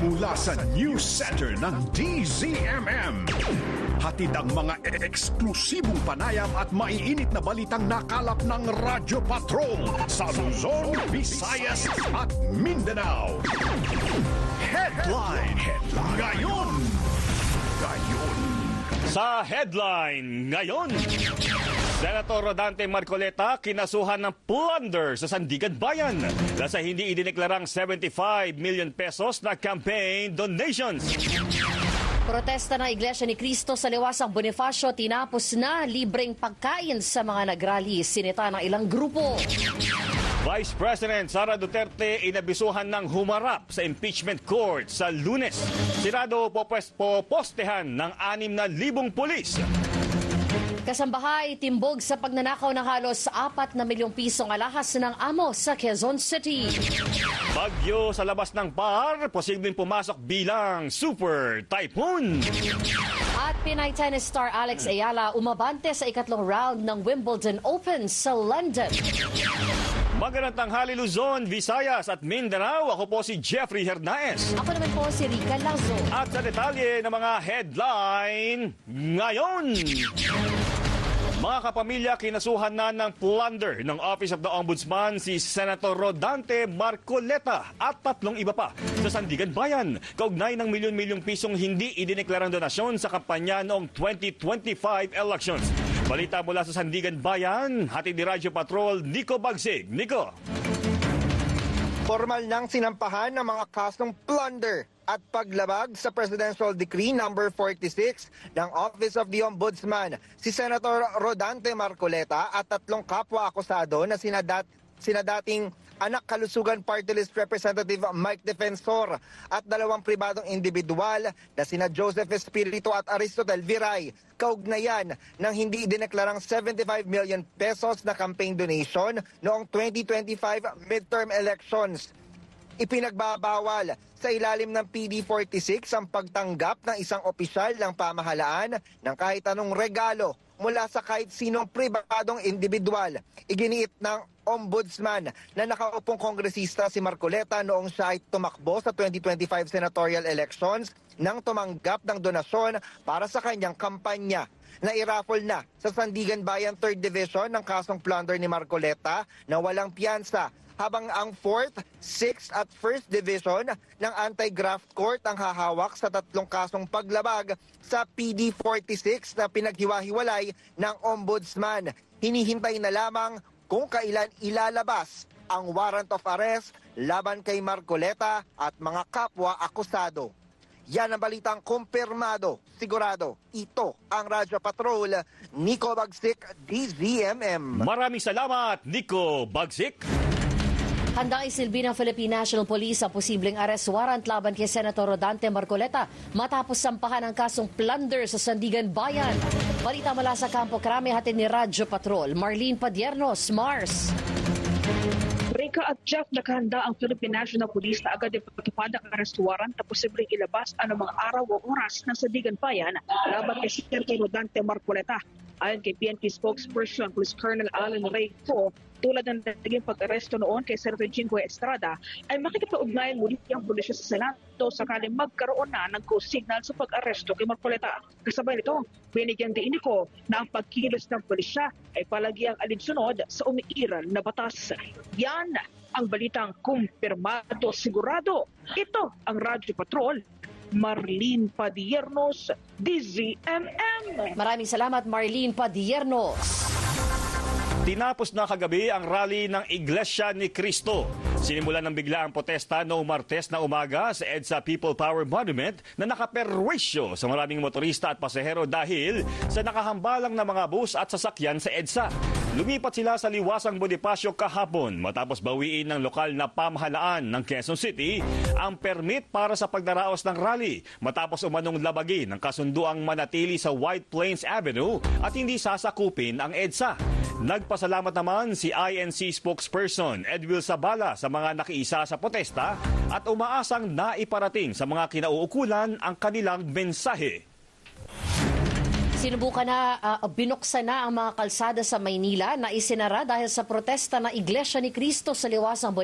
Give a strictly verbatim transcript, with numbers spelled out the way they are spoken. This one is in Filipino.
Mula sa News Center ng D Z M M. Hatid ang mga eksklusibong panayam at maiinit na balitang nakalap ng Radyo Patrol sa Luzon, Visayas at Mindanao. Headline. Headline. Ngayon. Ngayon. Sa headline ngayon, Senator Rodante Marcoleta kinasuhan ng plunder sa Sandigan Bayan dahil sa hindi idineklarang seventy-five million pesos na campaign donations. Protesta ng Iglesia ni Cristo sa Liwasang Bonifacio tinapos na, libreng pagkain sa mga nagrally, sinita ng ilang grupo. Vice President Sara Duterte inabisuhan ng humarap sa impeachment court sa Lunes. Sirado popostehan ng anim na libong pulis. Kasambahay, timbog sa pagnanakaw ng halos apat na milyong pisong alahas ng amo sa Quezon City. Bagyo sa labas ng bar, posibleng pumasok bilang super typhoon. At Pinay tennis star Alex Ayala umabante sa ikatlong round ng Wimbledon Open sa London. Magandang tanghali Luzon, Visayas at Mindanao. Ako po si Jeffrey Hernaez. Ako naman po si Rica Lazo. At sa detalye ng mga headline ngayon. Mga kapamilya, kinasuhan na ng plunder ng Office of the Ombudsman si Senator Rodante Marcoleta at tatlong iba pa sa Sandigan Bayan. Kaugnay ng milyon-milyong pisong hindi idineklarang donasyon sa kampanya noong twenty twenty-five elections. Balita mula sa Sandigan Bayan, hatid ni Radyo Patrol, Nico Bagsig. Nico. Formal nang sinampahan ng mga kasong plunder at paglabag sa Presidential Decree number forty-six ng Office of the Ombudsman si Senator Rodante Marcoleta at tatlong kapwa-akusado na sinadat, sinadating anak kalusugan party list representative Mike Defensor at dalawang pribadong individual na sina Joseph Espiritu at Aristotel Viray, kaugnayan ng hindi dineklarang seventy-five million pesos na campaign donation noong twenty twenty-five midterm elections. Ipinagbabawal sa ilalim ng P D forty-six ang pagtanggap ng isang opisyal ng pamahalaan ng kahit anong regalo mula sa kahit sinong pribadong individual. Iginiit ng Ombudsman na nakaupong kongresista si Marcoleta noong siya ay tumakbo sa twenty twenty-five senatorial elections nang tumanggap ng donasyon para sa kanyang kampanya. Nairaffle na sa Sandigan Bayan third Division ng kasong plunder ni Marcoleta na walang piyansa, habang ang fourth, sixth at first Division ng Anti-Graft Court ang hahawak sa tatlong kasong paglabag sa P D forty-six na pinaghiwa-hiwalay ng Ombudsman. Hinihintay na lamang kung kailan ilalabas ang warrant of arrest laban kay Marcoleta at mga kapwa-akusado. Yan ang balitang kumpirmado, sigurado. Ito ang Radyo Patrol, Nico Bagsik, D Z M M. Maraming salamat, Nico Bagsik. Handang isilbi ng Philippine National Police ang posibleng arrest warrant laban kay Senator Rodante Marcoleta matapos sampahan ang kasong plunder sa Sandigan Bayan. Balita mula sa Campo Crame, hatid ni Radyo Patrol, Marlene Padiernos, Mars. Rika at Jeff, nakahanda ang Philippine National Police na agad ipatupad ang arrest warrant na posibleng ilabas anumang araw o oras ng Sandigan Bayan laban kay Senator Rodante Marcoleta. Ayon kay P N P spokesperson Police Colonel Alan Reyfo, tulad ng naging pag-aresto noon kay Senator Jinggoy Estrada, ay makikipag-ugnayan muli ang pulisya sa Senado sakaling magkaroon na ng go-signal sa pag-aresto kay Marcoleta. Kasabay nito, binigyan din ko na ang pagkilos ng pulisya ay palagi ang alinsunod sa umiiral na batas. Yan ang balitang kumpirmado sigurado. Ito ang Radyo Patrol, Marlene Padiernos, D Z M M. Maraming salamat, Marlene Padiernos. Tinapos na kagabi ang rally ng Iglesia ni Cristo. Sinimulan ng bigla ang protesta noong Martes na umaga sa EDSA People Power Monument na nakaperwisyo sa maraming motorista at pasahero dahil sa nakahambalang na mga bus at sasakyan sa EDSA. Lumipat sila sa Liwasang Bonifacio kahapon matapos bawiin ng lokal na pamahalaan ng Quezon City ang permit para sa pagdaraos ng rally matapos umanong labagin ng kasunduang manatili sa White Plains Avenue at hindi sasakupin ang EDSA. Nagpasalamat naman si I N C spokesperson Edwil Sabala sa mga nakiisa sa protesta at umaasang naiparating sa mga kinauukulan ang kanilang mensahe. Sinubukan na, uh, binuksan na ang mga kalsada sa Maynila na isinara dahil sa protesta ng Iglesia ni Cristo sa Liwasang